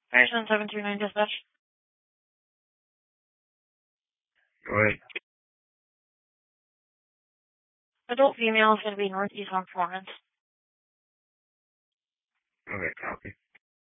Harrison 729 dispatch. Go ahead. Adult female is going to be northeast on Florence. Okay, copy.